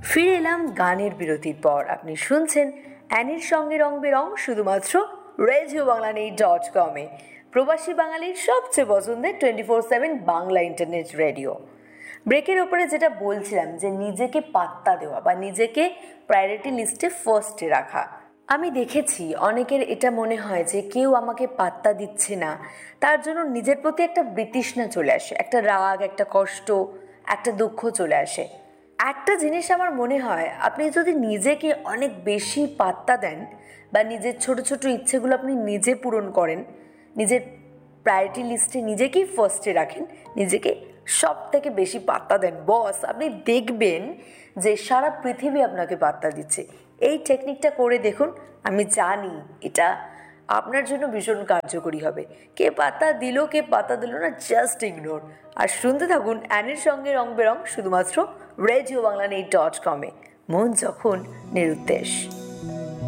ফিরে এলাম গানের বিরতির পর। আপনি শুনছেন অ্যানির সঙ্গে রং বেরং, শুধুমাত্র রেডিও বাংলা .com-এ, প্রবাসী বাঙালির সবচেয়ে পছন্দের 24/7 বাংলা ইন্টারনেট রেডিও। ব্রেকের ওপরে যেটা বলছিলাম, যে নিজেকে পাত্তা দেওয়া বা নিজেকে প্রায়োরিটি লিস্টে ফার্স্টে রাখা। আমি দেখেছি অনেকের এটা মনে হয় যে কেউ আমাকে পাত্তা দিচ্ছে না, তার জন্য নিজের প্রতি একটা বিতৃষ্ণা চলে আসে, একটা রাগ, একটা কষ্ট, একটা দুঃখ চলে আসে। একটা জিনিস আমার মনে হয়, আপনি যদি নিজেকে অনেক বেশি পাত্তা দেন বা নিজের ছোট ছোট ইচ্ছেগুলো আপনি নিজে পূরণ করেন, নিজের প্রায়োরিটি লিস্টে নিজেকেই ফার্স্টে রাখেন, নিজেকে সব থেকে বেশি পাত্তা দেন বস, আপনি দেখবেন যে সারা পৃথিবী আপনাকে পাত্তা দিচ্ছে। এই টেকনিকটা করে দেখুন, আমি জানি এটা আপনার জন্য ভীষণ কার্যকরী হবে। কে পাত্তা দিল কে পাত্তা দিল না, জাস্ট ইগনোর। আর শুনতে থাকুন অ্যানির সঙ্গে রং বেরং, শুধুমাত্র রেডিও বাংলা .com-এ, মন যখন নিরুদ্দেশ।